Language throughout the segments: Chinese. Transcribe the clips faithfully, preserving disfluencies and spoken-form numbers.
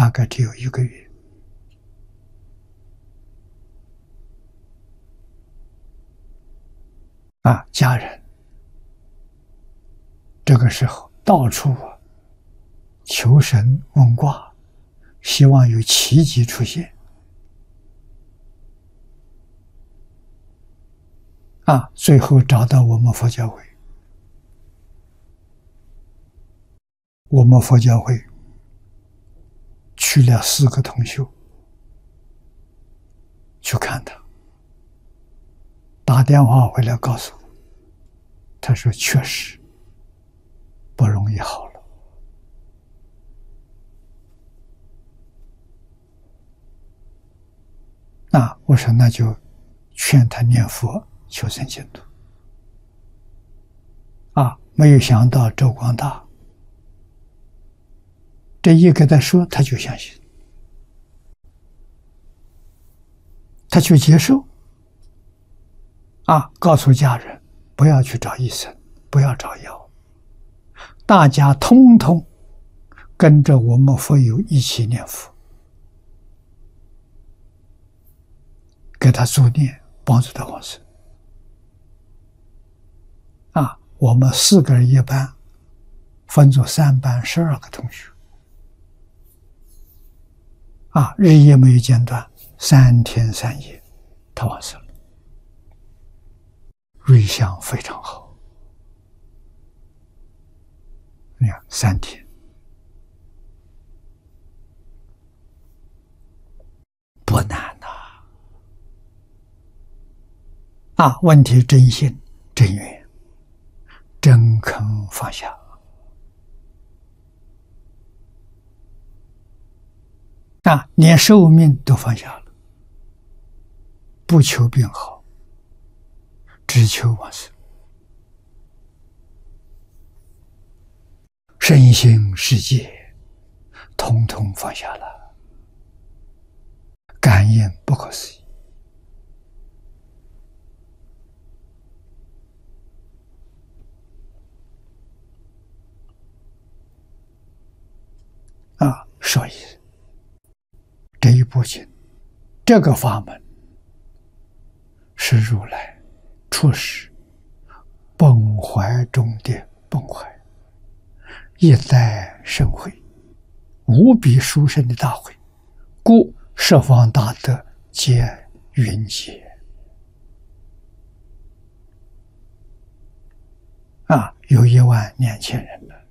大概只有一个月。啊，家人这个时候到处啊求神问卦，希望有奇迹出现。啊，最后找到我们佛教会，我们佛教会去了四个同修去看他，打电话回来告诉我，他说确实不容易好了。那我说那就劝他念佛求生净土。啊，没有想到周光大这一给他说，他就相信，他去接受。啊，告诉家人不要去找医生，不要找药，大家通通跟着我们佛友一起念佛，给他助念，帮助他往生。啊，我们四个人一班，分作三班，十二个同学。啊，日夜没有间断，三天三夜，他往生了。瑞相非常好，你看三天，不难呐。啊，问题真心、真愿、真肯放下。啊，连寿命都放下了，不求病好，只求往生。身心世界统统放下了，感应不可思议。啊，所以这一部经，这个法门是如来出世本怀中的本怀，一代盛会，无比殊胜的大会，故十方大德皆云集。啊，有一万两千人了。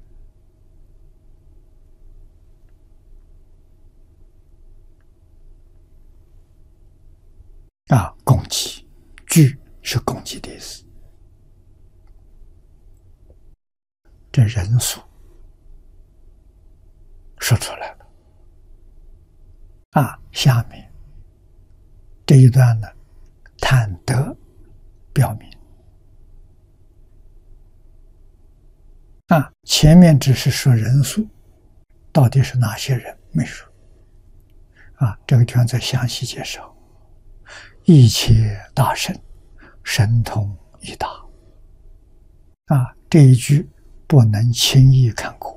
啊，共济，聚是共济的意思。这人数说出来了。啊，下面这一段呢，谈德表明。啊，前面只是说人数，到底是哪些人没说。啊，这个地方再详细介绍。一切大圣，神通一大。啊，这一句不能轻易看过。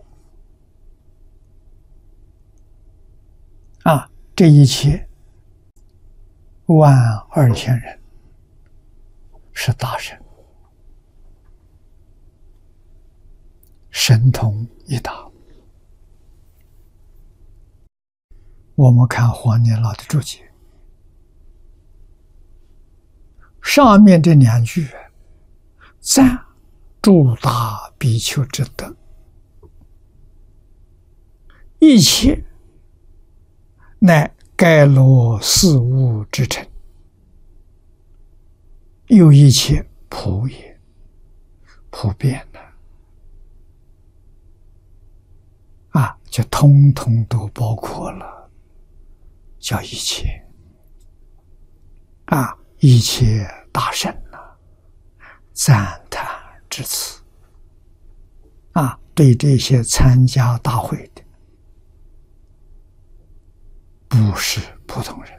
啊，这一切万二千人是大圣，神通一大。我们看黄年老的注解。上面这两句赞诸大比丘之德，一切乃该罗事物之成，又一切普也，普遍的啊，就通通都包括了，叫一切啊。一切大圣啊，赞叹至此啊！对这些参加大会的，不是普通人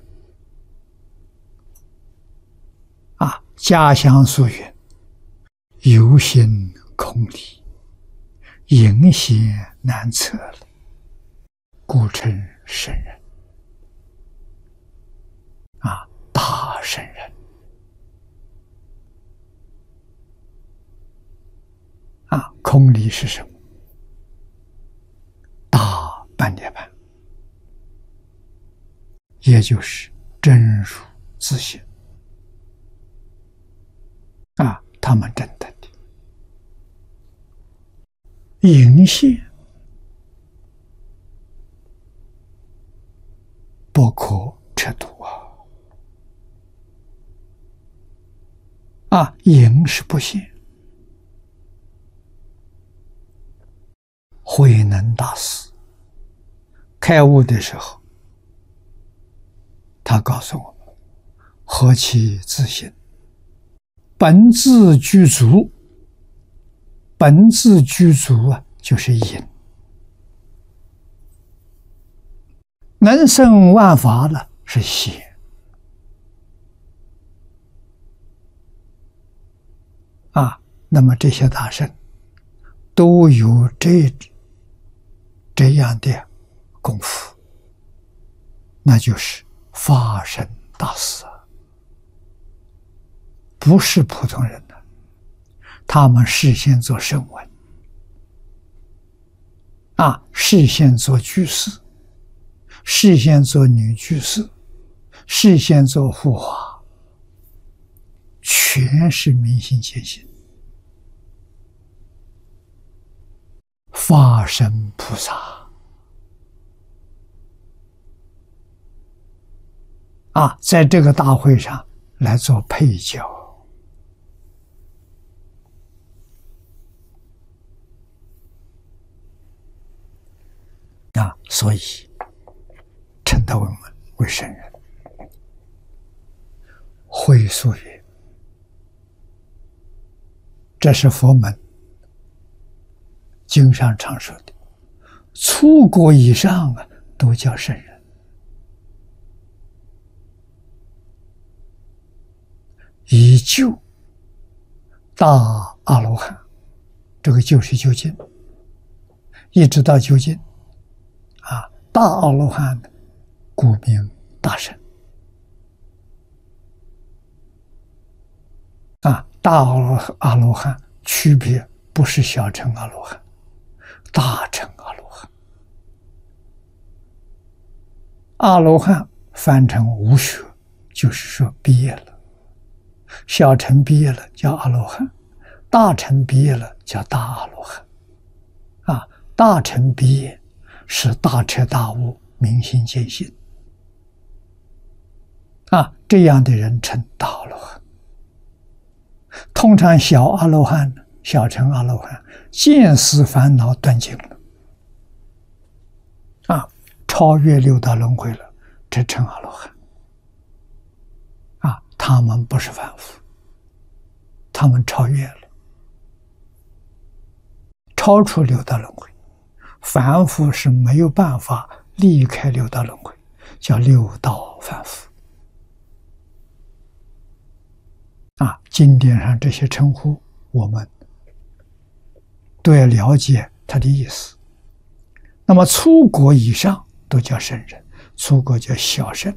啊！家乡所云：“有心空理，迎邪难测了。” 故称圣人啊，大圣人啊。空理是什么？大半涅槃，也就是真如自性啊，他们证得的隐现不可测度啊！啊，隐是不现。慧能大师开悟的时候，他告诉我们：何其自性，本自具足。本自具足啊，就是隐。能生万法了，是显啊。那么这些大圣都有这这样的功夫，那就是法身大士啊，不是普通人的。他们事先做声闻啊，事先做居士，事先做女居士，事先做护法，全是明心见性。法身菩萨啊，在这个大会上来做配教啊，所以称他为为圣人。会疏云，这是佛门经上常说的，初果以上啊，都叫圣人。以究大阿罗汉，这个究是究竟，一直到究竟啊，大阿罗汉故名大圣啊。大阿罗汉区别不是小乘阿罗汉，大乘阿罗汉。阿罗汉翻成无学，就是说毕业了。小乘毕业了叫阿罗汉，大乘毕业了叫大阿罗汉啊。大乘毕业是大彻大悟，明心见性啊，这样的人称大阿罗汉。通常小阿罗汉、小乘阿罗汉见思烦恼断尽了啊，超越六道轮回了，这称阿罗汉啊。他们不是凡夫，他们超越了，超出六道轮回。凡夫是没有办法离开六道轮回，叫六道凡夫啊。经典上这些称呼，我们都要了解它的意思。那么初果以上都叫圣人，初果叫小圣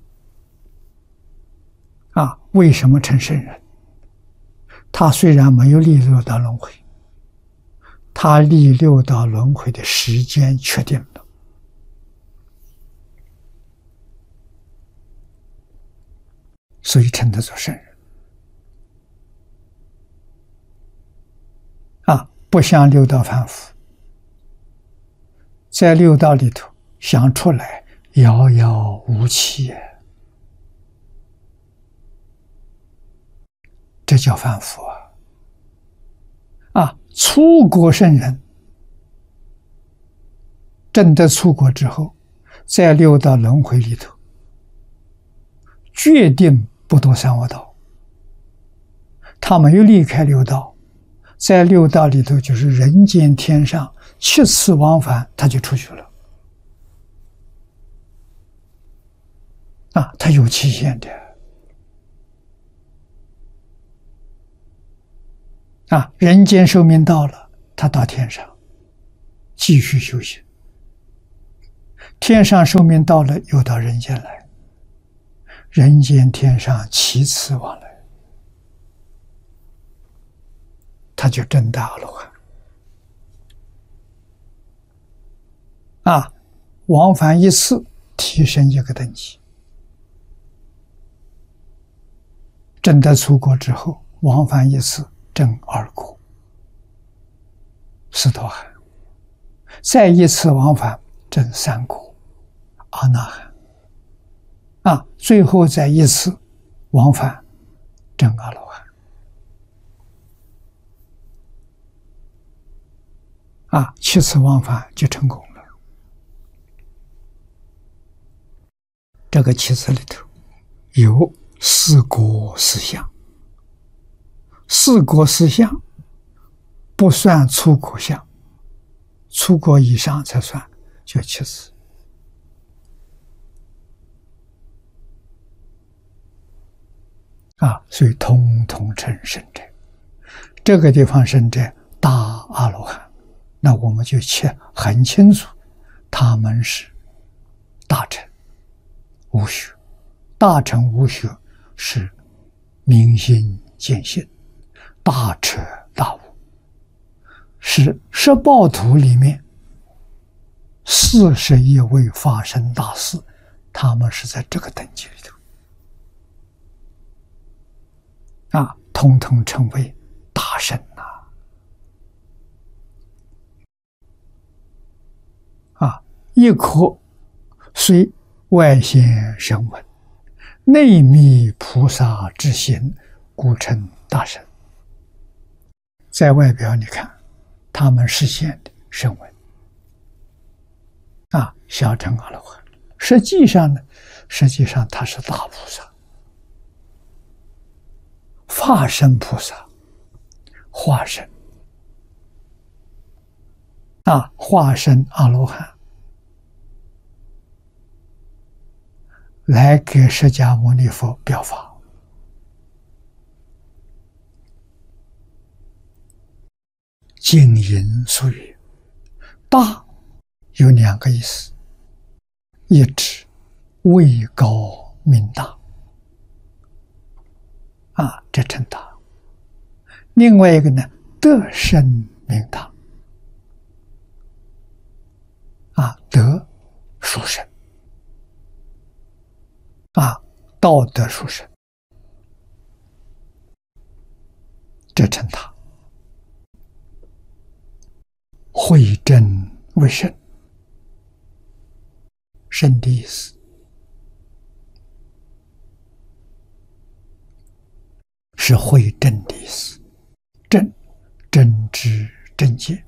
啊。为什么称圣人？他虽然没有历六道轮回，他历六道轮回的时间确定了，所以称他做圣人啊。不像六道凡夫，在六道里头想出来遥遥无期，这叫凡夫啊！啊，初果圣人证得初果之后，在六道轮回里头，决定不堕三恶道。他没有离开六道，在六道里头就是人间天上七次往返，他就出去了。啊，他有期限的。啊，人间寿命到了，他到天上继续修行。 天上寿命到了，又到人间来，人间天上七次往来，他就证大阿罗汉。啊，往返一次，提升一个等级。证得出国之后，往返一次，证二国，斯陀含；再一次往返，证三国，阿那含。啊，最后再一次往返，证阿罗汉。啊，七次往返就成功了。这个七次里头有四国四相，四国四相不算出国相，出国以上才算，就七次。啊，所以通通称圣者。这个地方圣者大阿罗汉，那我们就切很清楚，他们是大乘无学，大乘无学是明心见性，大彻大悟，是十报图里面四十一位法身大士，他们是在这个等级里头。啊，统统称为大圣呐！啊，一颗虽外显声闻，内密菩萨之心，故称大圣。在外表你看，他们实现的声闻，啊，小乘阿罗汉。实际上呢，实际上他是大菩萨。化身菩萨，化身啊，化身阿罗汉，来给释迦牟尼佛表法。经云俗语，大有两个意思，一指位高名大。啊，这称大。另外一个呢，德深名大。啊，德殊胜，啊，道德殊胜，这称大。慧真为圣，圣的意思是慧真的意思，真真知真见，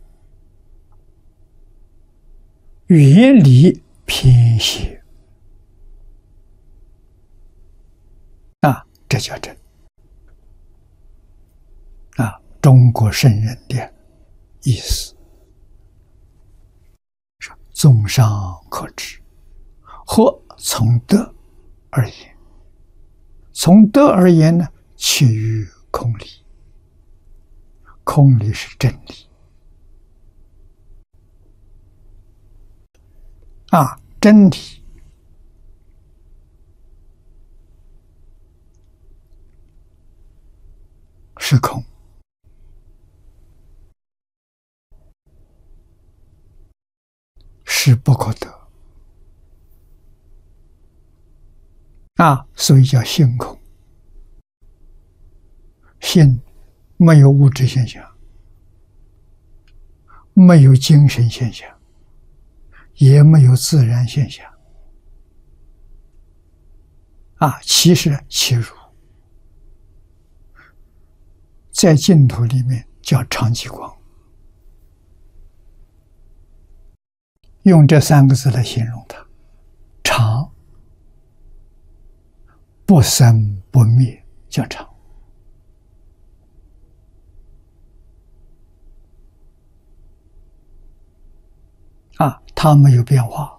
远离偏邪啊，这叫真啊，中国圣人的意思是综上可知，或从德而言，从德而言呢，其于空理，空理是真理啊，真理是空，是不可得啊，所以叫性空。性没有物质现象，没有精神现象，也没有自然现象啊，其实其如，在净土里面叫常寂光，用这三个字来形容它：常，不生不灭，叫常。啊，它没有变化。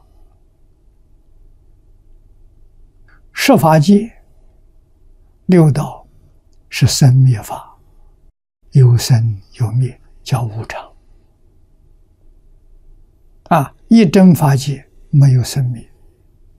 十法界六道是生灭法，有生有灭，叫无常。啊，一真法界没有生灭，